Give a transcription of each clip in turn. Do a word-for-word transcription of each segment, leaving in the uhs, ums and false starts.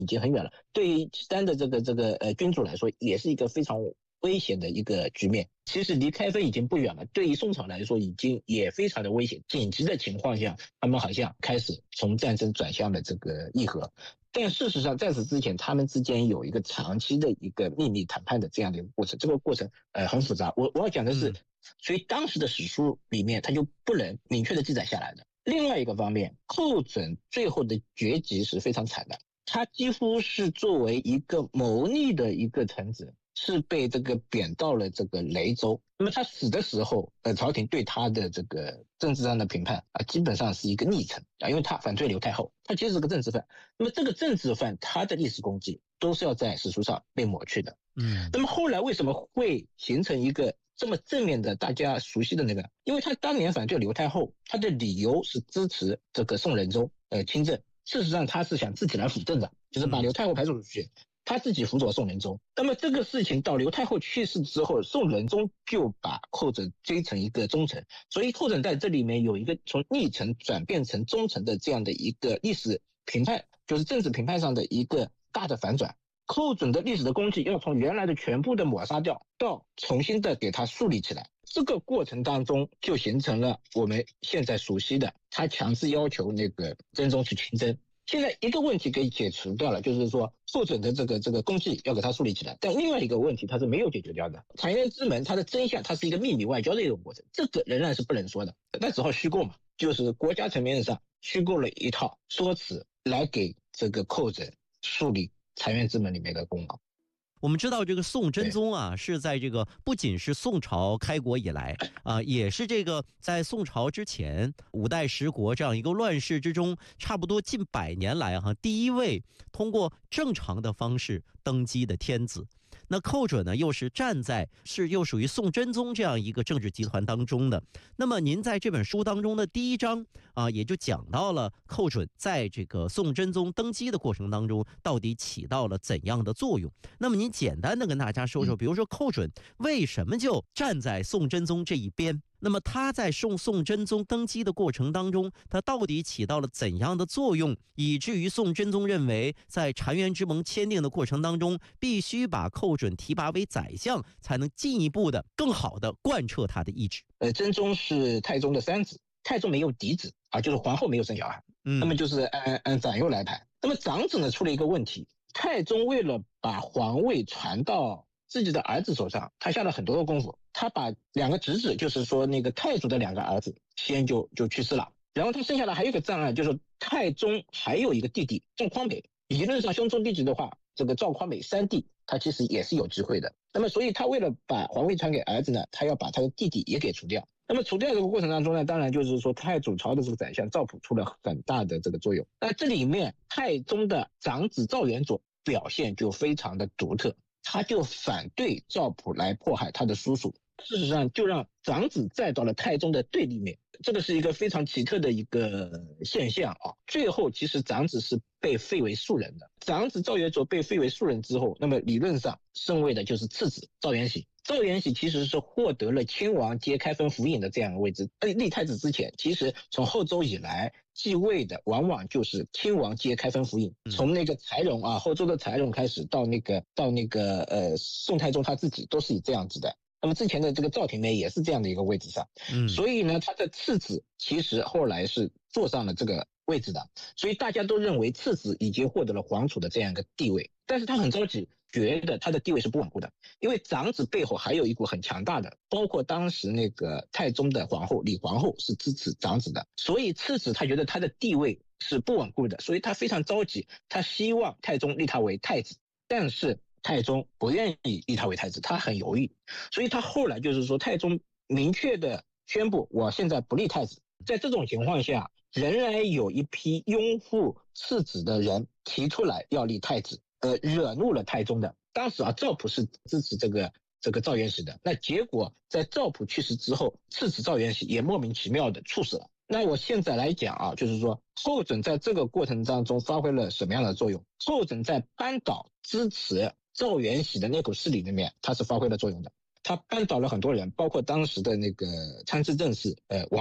已经很远了，对于契丹的这个这个呃君主来说，也是一个非常危险的一个局面。其实离开封已经不远了，对于宋朝来说已经也非常的危险。紧急的情况下，他们好像开始从战争转向了这个议和。但事实上，在此之前，他们之间有一个长期的一个秘密谈判的这样的一个过程，这个过程呃很复杂。我我要讲的是，所以当时的史书里面，它就不能明确的记载下来的。另外一个方面，寇准最后的结局是非常惨的，他几乎是作为一个谋逆的一个臣子，是被这个贬到了这个雷州。那么他死的时候，呃，朝廷对他的这个政治上的评判啊，基本上是一个逆臣啊，因为他反对刘太后，他其实是个政治犯。那么这个政治犯，他的历史功绩都是要在史书上被抹去的。嗯，那么后来为什么会形成一个这么正面的大家熟悉的那个？因为他当年反对刘太后，他的理由是支持这个宋仁宗呃亲政。事实上他是想自己来辅政的，就是把刘太后排除出去，他自己辅佐宋仁宗。那么这个事情到刘太后去世之后，宋仁宗就把寇准追成一个忠臣，所以寇准在这里面有一个从逆臣转变成忠臣的这样的一个历史评判，就是政治评判上的一个大的反转。寇准的历史的功绩要从原来的全部的抹杀掉，到重新的给他树立起来。这个过程当中就形成了我们现在熟悉的，他强制要求那个真宗去亲征。现在一个问题给解除掉了，就是说寇准的这个这个功绩要给他树立起来，但另外一个问题他是没有解决掉的。澶渊之门它的真相，它是一个秘密外交的一个过程，这个仍然是不能说的，那只好虚构嘛，就是国家层面上虚构了一套说辞来给这个寇准树立澶渊之门里面的功劳。 我们知道这个宋真宗啊，是在这个不仅是宋朝开国以来啊，也是这个在宋朝之前五代十国这样一个乱世之中，差不多近百年来哈、啊，第一位通过正常的方式登基的天子。那寇准呢，又是站在是又属于宋真宗这样一个政治集团当中的。那么您在这本书当中的第一章啊，也就讲到了寇准在这个宋真宗登基的过程当中，到底起到了怎样的作用。那么您简单的跟大家说说，比如说寇准为什么就站在宋真宗这一边？那么他在宋宋真宗登基的过程当中，他到底起到了怎样的作用，以至于宋真宗认为在澶渊之盟签订的过程当中，必须把寇准提拔为宰相，才能进一步的更好的贯彻他的意志。 呃，真宗是太宗的三子，太宗没有嫡子啊，就是皇后没有生小孩，嗯，那么就是按按长幼来排。那么长子呢出了一个问题，太宗为了把皇位传到自己的儿子手上，他下了很多的功夫。他把两个侄子，就是说那个太祖的两个儿子，先就就去世了。然后他剩下的还有一个障碍，就是太宗还有一个弟弟赵匡美。理论上兄终弟及的话，这个赵匡美三弟他其实也是有机会的。那么所以他为了把皇位传给儿子呢，他要把他的弟弟也给除掉。那么除掉这个过程当中呢，当然就是说太祖朝的这个宰相赵普出了很大的这个作用。那这里面太宗的长子赵元佐表现就非常的独特，他就反对赵普来迫害他的叔叔，事实上就让长子站到了太宗的对立面，这个是一个非常奇特的一个现象啊。最后其实长子是被废为庶人的，长子赵元佐被废为庶人之后，那么理论上升位的就是次子赵元喜。赵元喜其实是获得了亲王接开封府尹的这样一个位置。立太子之前，其实从后周以来继位的往往就是亲王接开封府尹，从那个柴荣啊，后周的柴荣开始，到那个到那个呃宋太宗他自己都是以这样子的。那么之前的这个赵廷美也是这样的一个位置上，嗯，所以呢，他的次子其实后来是坐上了这个位置的，所以大家都认为次子已经获得了皇储的这样一个地位，但是他很着急，觉得他的地位是不稳固的，因为长子背后还有一股很强大的，包括当时那个太宗的皇后李皇后是支持长子的，所以次子他觉得他的地位是不稳固的，所以他非常着急，他希望太宗立他为太子，但是太宗不愿意立他为太子，他很犹豫，所以他后来就是说太宗明确的宣布我现在不立太子。在这种情况下，仍然有一批拥护次子的人提出来要立太子，呃，惹怒了太宗的。当时啊，赵普是支持这个这个赵元喜的，那结果在赵普去世之后，次子赵元喜也莫名其妙的猝死了。那我现在来讲啊，就是说寇准在这个过程当中发挥了什么样的作用？寇准在扳倒支持赵元喜的那股势力里面，他是发挥了作用的。他扳倒了很多人，包括当时的那个参知政事呃王冕，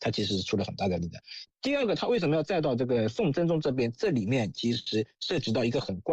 他其实是出了很大的力的。第二个，他为什么要再到这个宋真宗这边？这里面其实涉及到一个很怪